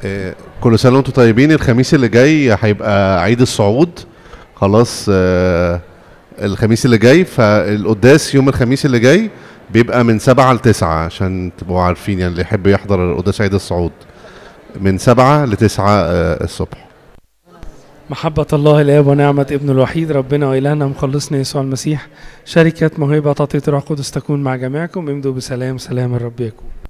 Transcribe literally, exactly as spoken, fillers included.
آه، كل سنة وانتم طيبين. الخميس اللي جاي هيبقى عيد الصعود خلاص. آه، الخميس اللي جاي، فالقداس يوم الخميس اللي جاي بيبقى من سبعة لتسعة، عشان تبقوا عارفين يعني اللي يحب يحضر القداس عيد الصعود من سبعة لتسعة آه، الصبح. محبة الله الآب ونعمة ابن الوحيد ربنا وإلهنا مخلصنا يسوع المسيح، شركة موهبة تعطية الروح القدس تكون مع جميعكم. امضوا بسلام، سلام الرب يكون.